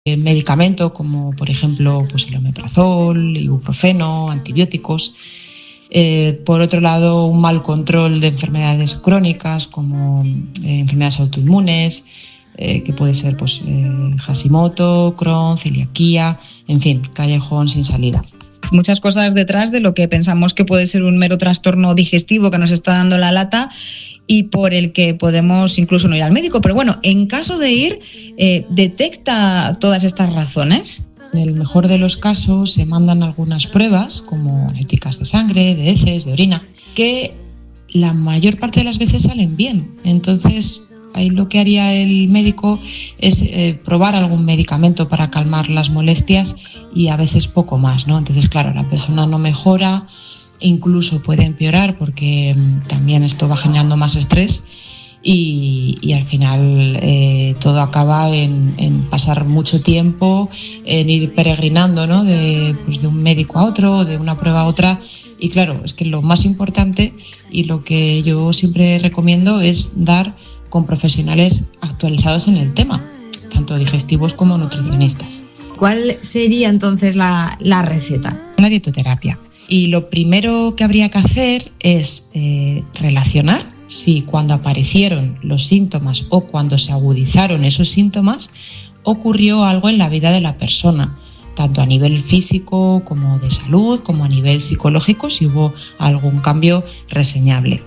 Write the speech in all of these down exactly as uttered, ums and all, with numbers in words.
medicamento como por ejemplo pues el omeprazol, ibuprofeno, antibióticos. Eh, por otro lado, un mal control de enfermedades crónicas como eh, enfermedades autoinmunes, eh, que puede ser pues, eh, Hashimoto, Crohn, celiaquía, en fin, callejón sin salida. Muchas cosas detrás de lo que pensamos que puede ser un mero trastorno digestivo que nos está dando la lata y por el que podemos incluso no ir al médico. Pero bueno, en caso de ir, eh, ¿detecta todas estas razones? En el mejor de los casos se mandan algunas pruebas como analíticas de sangre, de heces, de orina, que la mayor parte de las veces salen bien. Entonces, ahí lo que haría el médico es eh, probar algún medicamento para calmar las molestias y a veces poco más, ¿no? Entonces, claro, la persona no mejora, incluso puede empeorar porque mmm, también esto va generando más estrés. Y, y al final eh, todo acaba en, en pasar mucho tiempo, en ir peregrinando, ¿no? de, pues de un médico a otro, de una prueba a otra. Y claro, es que lo más importante y lo que yo siempre recomiendo es dar con profesionales actualizados en el tema, tanto digestivos como nutricionistas. ¿Cuál sería entonces la, la receta? La dietoterapia. Y lo primero que habría que hacer es eh, relacionar si cuando aparecieron los síntomas o cuando se agudizaron esos síntomas ocurrió algo en la vida de la persona, tanto a nivel físico como de salud, como a nivel psicológico, si hubo algún cambio reseñable.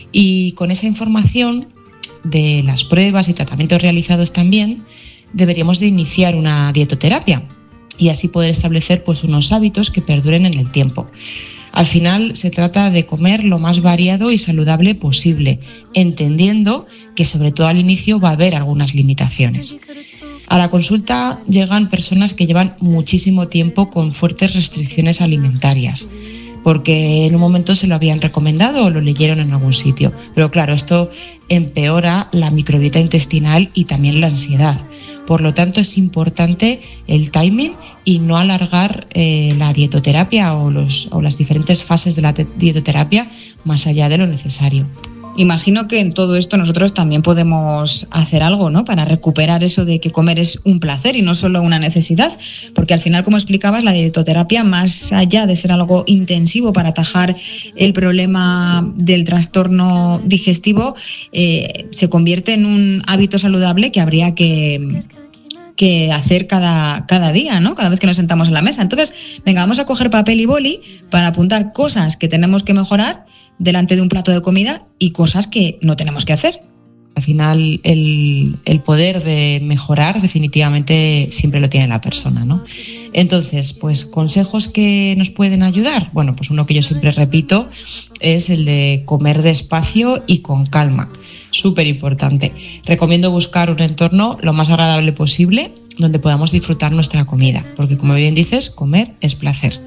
Y con esa información de las pruebas y tratamientos realizados también, deberíamos de iniciar una dietoterapia y así poder establecer pues, unos hábitos que perduren en el tiempo. Al final se trata de comer lo más variado y saludable posible, entendiendo que sobre todo al inicio va a haber algunas limitaciones. A la consulta llegan personas que llevan muchísimo tiempo con fuertes restricciones alimentarias, porque en un momento se lo habían recomendado o lo leyeron en algún sitio. Pero claro, esto empeora la microbiota intestinal y también la ansiedad. Por lo tanto, es importante el timing y no alargar eh, la dietoterapia o, los, o las diferentes fases de la te- dietoterapia más allá de lo necesario. Imagino que en todo esto nosotros también podemos hacer algo, ¿no? Para recuperar eso de que comer es un placer y no solo una necesidad, porque al final, como explicabas, la dietoterapia, más allá de ser algo intensivo para atajar el problema del trastorno digestivo, eh, se convierte en un hábito saludable que habría que que hacer cada, cada día, ¿no? Cada vez que nos sentamos en la mesa. Entonces, venga, vamos a coger papel y boli para apuntar cosas que tenemos que mejorar delante de un plato de comida y cosas que no tenemos que hacer. Al final, el, el poder de mejorar definitivamente siempre lo tiene la persona, ¿no? Entonces, pues, consejos que nos pueden ayudar. Bueno, pues uno que yo siempre repito es el de comer despacio y con calma. Súper importante. Recomiendo buscar un entorno lo más agradable posible donde podamos disfrutar nuestra comida, porque como bien dices, comer es placer.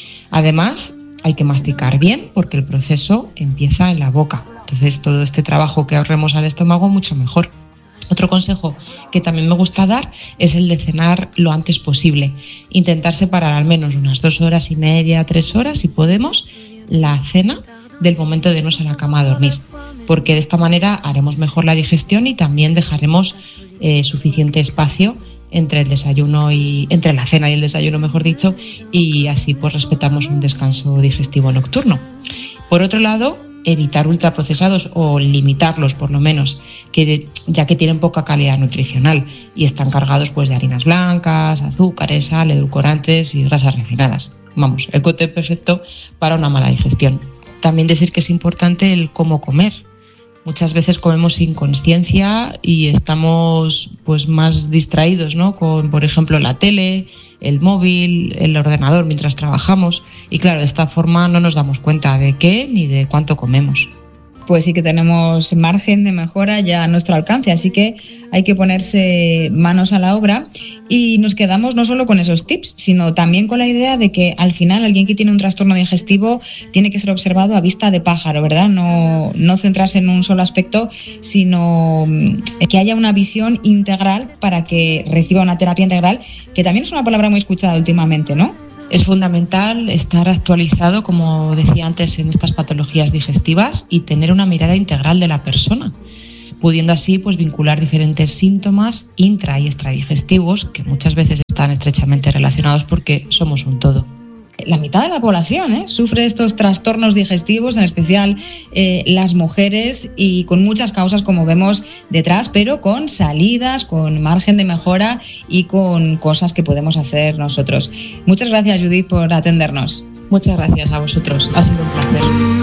Además, hay que masticar bien porque el proceso empieza en la boca. Entonces, todo este trabajo que ahorremos al estómago, mucho mejor. Otro consejo que también me gusta dar es el de cenar lo antes posible. Intentar separar al menos unas dos horas y media, tres horas, si podemos, la cena del momento de irnos a la cama a dormir. Porque de esta manera haremos mejor la digestión y también dejaremos eh, suficiente espacio entre el desayuno y entre la cena y el desayuno, mejor dicho, y así pues respetamos un descanso digestivo nocturno. Por otro lado, evitar ultraprocesados o limitarlos por lo menos, que de, ya que tienen poca calidad nutricional y están cargados pues de harinas blancas, azúcares, sal, edulcorantes y grasas refinadas. Vamos, el cóctel perfecto para una mala digestión. También decir que es importante el cómo comer. Muchas veces comemos sin conciencia y estamos pues más distraídos, ¿no? Con, por ejemplo, la tele, el móvil, el ordenador mientras trabajamos. Y claro, de esta forma no nos damos cuenta de qué ni de cuánto comemos. Pues sí que tenemos margen de mejora ya a nuestro alcance, así que hay que ponerse manos a la obra y nos quedamos no solo con esos tips, sino también con la idea de que al final alguien que tiene un trastorno digestivo tiene que ser observado a vista de pájaro, ¿verdad? No, no centrarse en un solo aspecto, sino que haya una visión integral para que reciba una terapia integral, que también es una palabra muy escuchada últimamente, ¿no? Es fundamental estar actualizado, como decía antes, en estas patologías digestivas y tener una mirada integral de la persona. pudiendo así pues vincular diferentes síntomas intra y extradigestivos que muchas veces están estrechamente relacionados porque somos un todo. La mitad de la población ¿eh? sufre estos trastornos digestivos, en especial eh, las mujeres, y con muchas causas, como vemos detrás, pero con salidas, con margen de mejora y con cosas que podemos hacer nosotros. Muchas gracias, Judith, por atendernos. Muchas gracias a vosotros. Ha sido un placer.